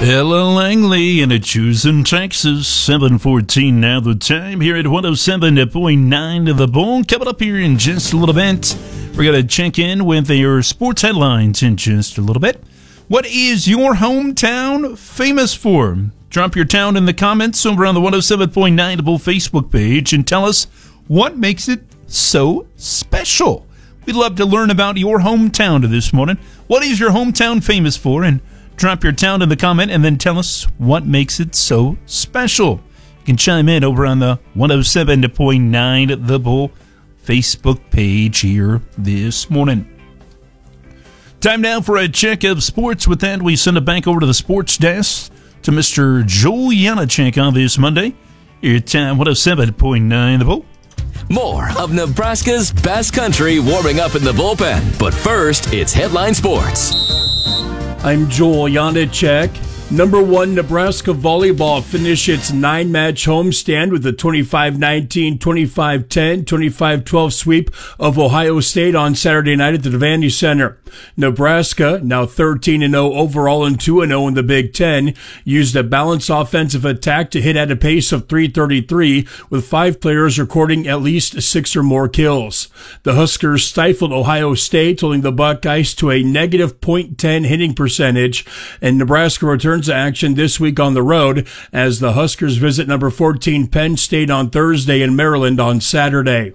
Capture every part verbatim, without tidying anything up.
Ella Langley in a Choosing, Texas. seven fourteen now the time here at one oh seven point nine to the Bull. Coming up here in just a little bit, we're going to check in with your sports headlines in just a little bit. What is your hometown famous for? Drop your town in the comments over on the one oh seven point nine to Bull Facebook page and tell us what makes it so special. We'd love to learn about your hometown this morning. What is your hometown famous for? And drop your town in the comment and then tell us what makes it so special. You can chime in over on the one oh seven point nine The Bull Facebook page here this morning. Time now for a check of sports. With that, we send it back over to the sports desk to Mister Joel Janacek on this Monday. Here at time one oh seven point nine The Bull. More of Nebraska's best country warming up in the bullpen. But first, it's Headline Sports. I'm Joel Janacek. Number one, Nebraska volleyball finished its nine-match homestand with a twenty-five nineteen, twenty-five ten, twenty-five twelve sweep of Ohio State on Saturday night at the Devaney Center. Nebraska, now thirteen and oh overall and two and oh in the Big Ten, used a balanced offensive attack to hit at a pace of three thirty-three, with five players recording at least six or more kills. The Huskers stifled Ohio State, holding the Buckeyes to a negative point one oh hitting percentage, and Nebraska returns to action this week on the road as the Huskers visit number fourteen Penn State on Thursday and Maryland on Saturday.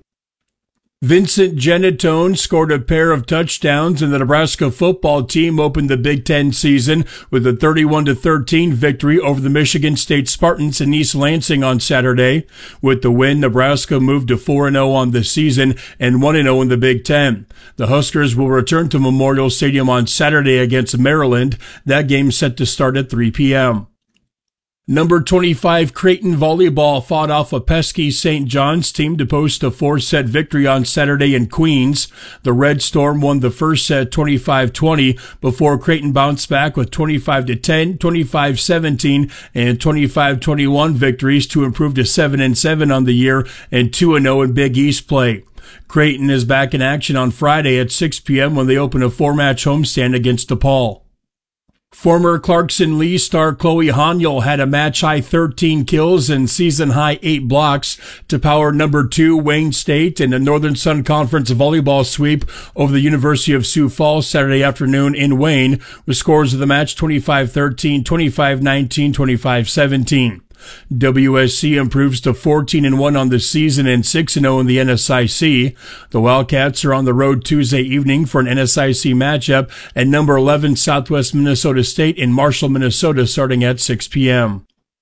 Vincent Genatone scored a pair of touchdowns, and the Nebraska football team opened the Big Ten season with a thirty-one to thirteen victory over the Michigan State Spartans in East Lansing on Saturday. With the win, Nebraska moved to four and oh on the season and one and oh in the Big Ten. The Huskers will return to Memorial Stadium on Saturday against Maryland. That game set to start at three p.m. Number twenty-five Creighton volleyball fought off a pesky Saint John's team to post a four-set victory on Saturday in Queens. The Red Storm won the first set twenty-five twenty before Creighton bounced back with twenty-five to ten, twenty-five seventeen, and twenty-five twenty-one victories to improve to seven and seven on the year and two and oh in Big East play. Creighton is back in action on Friday at six p.m. when they open a four-match homestand against DePaul. Former Clarkson Lee star Chloe Haniel had a match-high thirteen kills and season-high eight blocks to power number two Wayne State in the Northern Sun Conference volleyball sweep over the University of Sioux Falls Saturday afternoon in Wayne, with scores of the match twenty-five thirteen, twenty-five nineteen, twenty-five seventeen. W S C improves to fourteen and one on the season and six and oh in the N S I C. The Wildcats are on the road Tuesday evening for an N S I C matchup at number eleven Southwest Minnesota State in Marshall, Minnesota, starting at six p.m.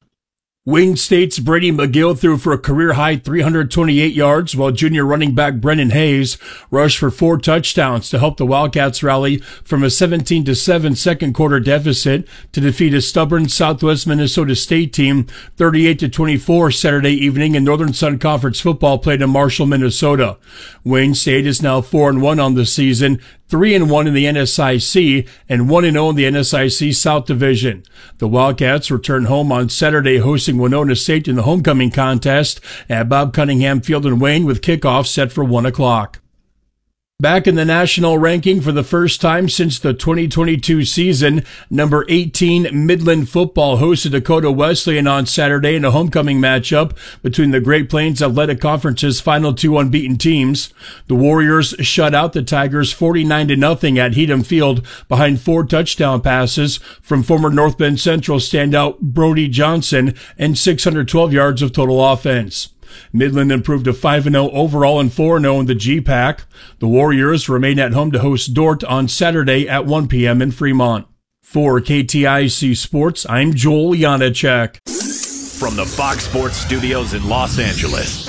Wayne State's Brady McGill threw for a career-high three hundred twenty-eight yards, while junior running back Brennan Hayes rushed for four touchdowns to help the Wildcats rally from a seventeen to seven second-quarter deficit to defeat a stubborn Southwest Minnesota State team thirty-eight to twenty-four Saturday evening in Northern Sun Conference football played in Marshall, Minnesota. Wayne State is now four and one on the season, three and one in the N S I C, and one and oh in the N S I C South Division. The Wildcats return home on Saturday, hosting Winona State in the homecoming contest at Bob Cunningham Field in Wayne, with kickoff set for one o'clock. Back in the national ranking for the first time since the twenty twenty-two season, number eighteen Midland football hosted Dakota Wesleyan on Saturday in a homecoming matchup between the Great Plains Athletic Conference's final two unbeaten teams. The Warriors shut out the Tigers forty-nine to nothing at Heatham Field behind four touchdown passes from former North Bend Central standout Brody Johnson and six hundred twelve yards of total offense. Midland improved to five and oh overall and four and oh in the G PAC. The Warriors remain at home to host Dort on Saturday at one p.m. in Fremont. For K T I C Sports, I'm Joel Janacek. From the Fox Sports Studios in Los Angeles,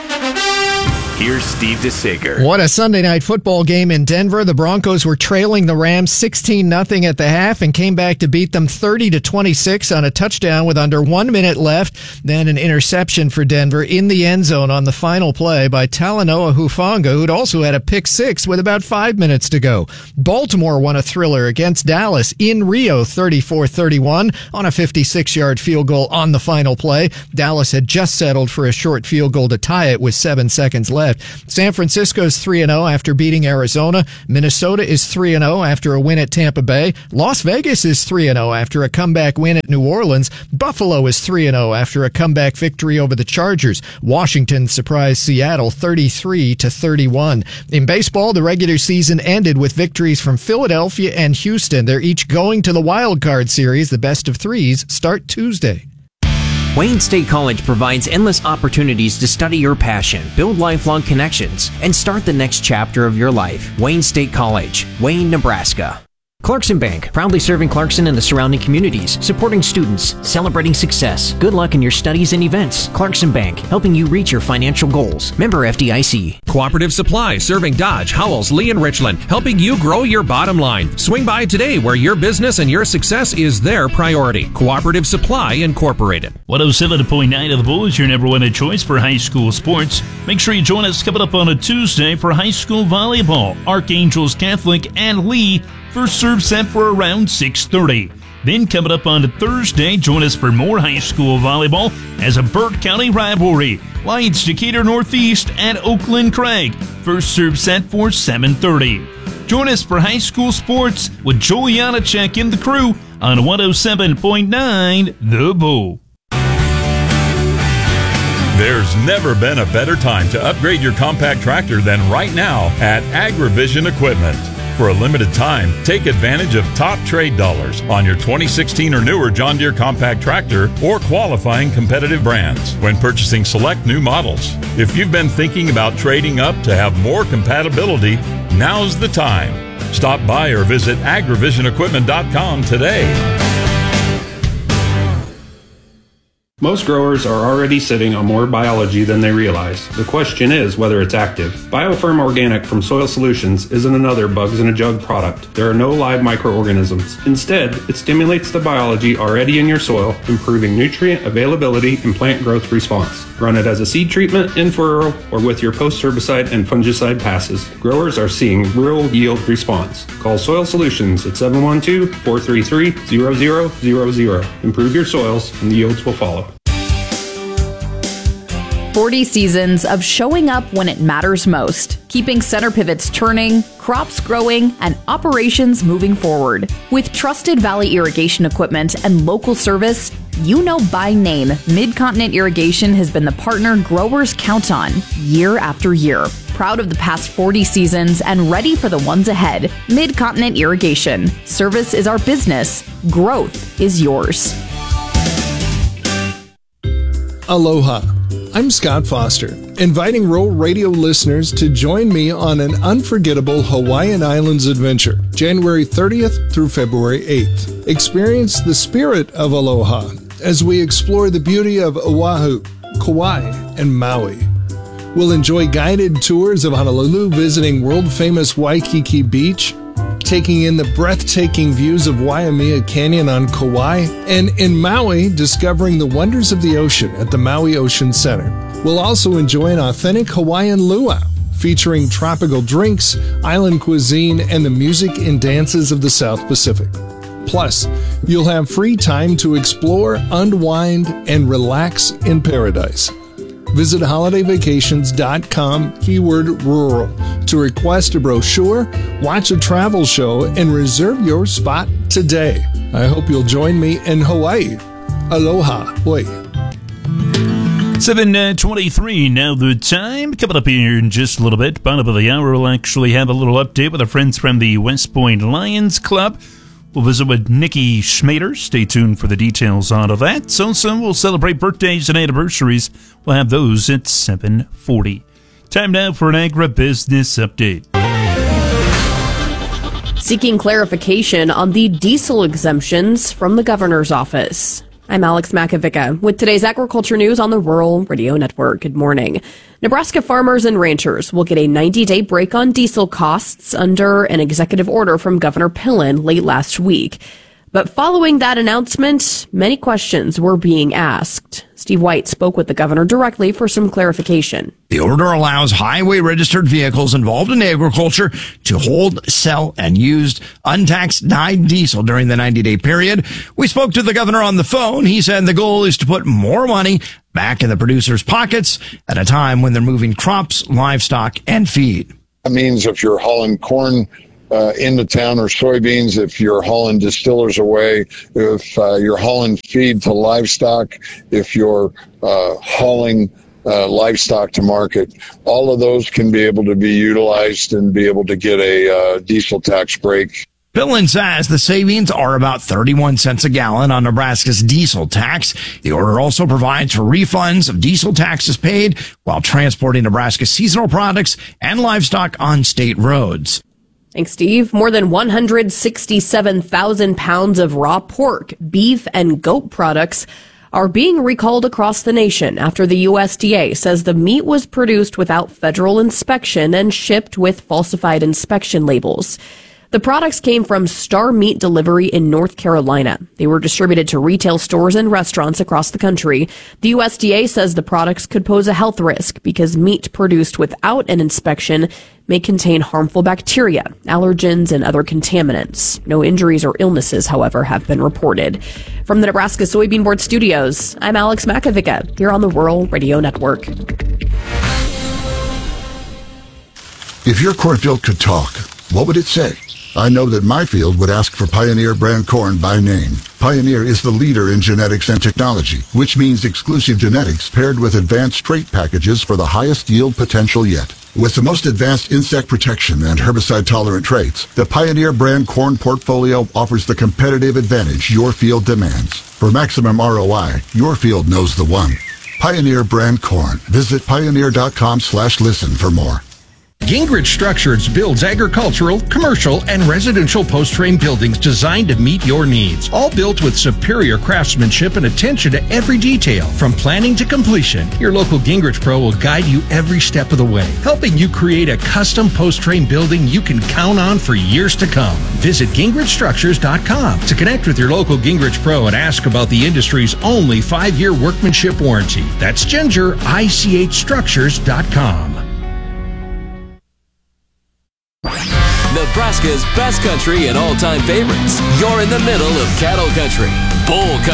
here's Steve DeSager. What a Sunday night football game in Denver. The Broncos were trailing the Rams sixteen nothing at the half and came back to beat them thirty to twenty-six on a touchdown with under one minute left. Then an interception for Denver in the end zone on the final play by Talanoa Hufanga, who'd also had a pick six with about five minutes to go. Baltimore won a thriller against Dallas in Rio thirty-four thirty-one on a fifty-six yard field goal on the final play. Dallas had just settled for a short field goal to tie it with seven seconds left. left. San Francisco's three and oh after beating Arizona. Minnesota is three and oh after a win at Tampa Bay. Las Vegas is three and oh after a comeback win at New Orleans. Buffalo is three and oh after a comeback victory over the Chargers. Washington surprised Seattle thirty-three to thirty-one. In baseball, the regular season ended with victories from Philadelphia and Houston. They're each going to the wild card series. The best of threes start Tuesday. Wayne State College provides endless opportunities to study your passion, build lifelong connections, and start the next chapter of your life. Wayne State College, Wayne, Nebraska. Clarkson Bank, proudly serving Clarkson and the surrounding communities, supporting students, celebrating success. Good luck in your studies and events. Clarkson Bank, helping you reach your financial goals. Member F D I C. Cooperative Supply, serving Dodge, Howells, Lee, and Richland, helping you grow your bottom line. Swing by today where your business and your success is their priority. Cooperative Supply Incorporated. one oh seven point nine of the Bull is your number one choice for high school sports. Make sure you join us coming up on a Tuesday for high school volleyball. Archangels Catholic and Lee. First serve set for around six thirty. Then coming up on Thursday, join us for more high school volleyball as a Burt County rivalry. Lions Decatur Northeast at Oakland Craig. First serve set for seven thirty. Join us for high school sports with Joel Janacek and the crew on one oh seven point nine The Bull. There's never been a better time to upgrade your compact tractor than right now at AgriVision Equipment. For a limited time, take advantage of top trade dollars on your twenty sixteen or newer John Deere compact tractor or qualifying competitive brands when purchasing select new models. If you've been thinking about trading up to have more compatibility, now's the time. Stop by or visit agri vision equipment dot com today. Most growers are already sitting on more biology than they realize. The question is whether it's active. BioFirm Organic from Soil Solutions isn't another bugs in a jug product. There are no live microorganisms. Instead, it stimulates the biology already in your soil, improving nutrient availability and plant growth response. Run it as a seed treatment, in furrow, or with your post-herbicide and fungicide passes. Growers are seeing real yield response. Call Soil Solutions at seven one two, four three three, zero zero zero zero. Improve your soils and the yields will follow. forty seasons of showing up when it matters most, keeping center pivots turning, crops growing, and operations moving forward. With trusted Valley irrigation equipment and local service, you know by name, Mid-Continent Irrigation has been the partner growers count on year after year. Proud of the past forty seasons and ready for the ones ahead. Mid-Continent Irrigation. Service is our business. Growth is yours. Aloha. I'm Scott Foster, inviting Rural Radio listeners to join me on an unforgettable Hawaiian Islands adventure, January thirtieth through February eighth. Experience the spirit of aloha as we explore the beauty of Oahu, Kauai, and Maui. We'll enjoy guided tours of Honolulu, visiting world-famous Waikiki Beach, taking in the breathtaking views of Waimea Canyon on Kauai, and in Maui, discovering the wonders of the ocean at the Maui Ocean Center. We'll also enjoy an authentic Hawaiian luau, featuring tropical drinks, island cuisine, and the music and dances of the South Pacific. Plus, you'll have free time to explore, unwind, and relax in paradise. Visit holiday vacations dot com, keyword rural, to request a brochure, watch a travel show, and reserve your spot today. I hope you'll join me in Hawaii. Aloha. Oi. seven twenty-three now the time. Coming up here in just a little bit, bottom of the hour, we'll actually have a little update with our friends from the West Point Lions Club. We'll visit with Nikki Schmader. Stay tuned for the details on all that. So soon we'll celebrate birthdays and anniversaries. We'll have those at seven forty. Time now for an agribusiness update. Seeking clarification on the diesel exemptions from the governor's office. I'm Alex Makovica with today's agriculture news on the Rural Radio Network. Good morning. Nebraska farmers and ranchers will get a ninety-day break on diesel costs under an executive order from Governor Pillen late last week. But following that announcement, many questions were being asked. Steve White spoke with the governor directly for some clarification. The order allows highway-registered vehicles involved in agriculture to hold, sell, and use untaxed dyed diesel during the ninety-day period. We spoke to the governor on the phone. He said the goal is to put more money back in the producers' pockets at a time when they're moving crops, livestock, and feed. That means if you're hauling corn uh, into town or soybeans, if you're hauling distillers away, if uh, you're hauling feed to livestock, if you're uh, hauling uh, livestock to market, all of those can be able to be utilized and be able to get a uh, diesel tax break. Billin says the savings are about thirty-one cents a gallon on Nebraska's diesel tax. The order also provides for refunds of diesel taxes paid while transporting Nebraska's seasonal products and livestock on state roads. Thanks, Steve. More than one hundred sixty-seven thousand pounds of raw pork, beef, and goat products are being recalled across the nation after the U S D A says the meat was produced without federal inspection and shipped with falsified inspection labels. The products came from Star Meat Delivery in North Carolina. They were distributed to retail stores and restaurants across the country. The U S D A says the products could pose a health risk because meat produced without an inspection may contain harmful bacteria, allergens, and other contaminants. No injuries or illnesses, however, have been reported. From the Nebraska Soybean Board Studios, I'm Alex Makovica, here on the Rural Radio Network. If your cornfield could talk, what would it say? I know that my field would ask for Pioneer brand corn by name. Pioneer is the leader in genetics and technology, which means exclusive genetics paired with advanced trait packages for the highest yield potential yet. With the most advanced insect protection and herbicide-tolerant traits, the Pioneer brand corn portfolio offers the competitive advantage your field demands. For maximum R O I, your field knows the one. Pioneer brand corn. Visit pioneer.com slash listen for more. Gingrich Structures builds agricultural, commercial, and residential post-frame buildings designed to meet your needs. All built with superior craftsmanship and attention to every detail. From planning to completion, your local Gingrich Pro will guide you every step of the way, helping you create a custom post-frame building you can count on for years to come. Visit gingrich structures dot com to connect with your local Gingrich Pro and ask about the industry's only five-year workmanship warranty. That's ginger ich structures dot com. Nebraska's best country and all-time favorites. You're in the middle of cattle country. Bull country.